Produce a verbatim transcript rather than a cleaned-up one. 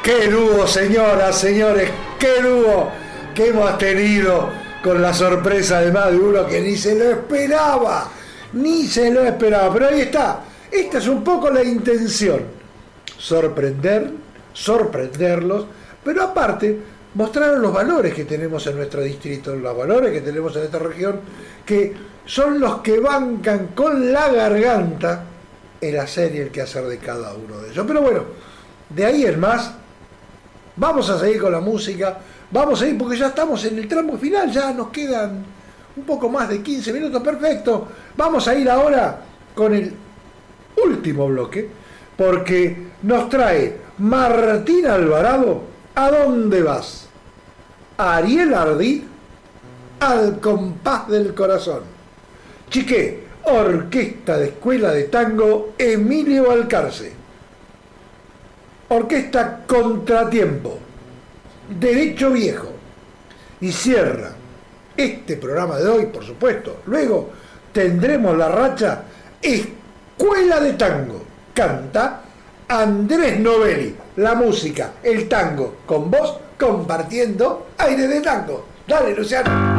Qué dúo, señoras, señores, qué dúo que hemos tenido con la sorpresa de más de uno que ni se lo esperaba, ni se lo esperaba, pero ahí está, esta es un poco la intención, sorprender, sorprenderlos, pero aparte mostrar los valores que tenemos en nuestro distrito, los valores que tenemos en esta región, que son los que bancan con la garganta el hacer y el quehacer de cada uno de ellos. Pero bueno, de ahí en más, vamos a seguir con la música, vamos a ir porque ya estamos en el tramo final, ya nos quedan un poco más de quince minutos, perfecto. Vamos a ir ahora con el último bloque, porque nos trae Martín Alvarado, ¿A dónde vas? Ariel Ardit, Al compás del corazón. Chiqué, Orquesta de Escuela de Tango, Emilio Balcarce. Orquesta Contratiempo, Derecho Viejo. Y cierra este programa de hoy, por supuesto. Luego tendremos la racha Escuela de Tango. Canta Andrés Novelli. La música, el tango, con vos compartiendo aire de tango. Dale, Luciano.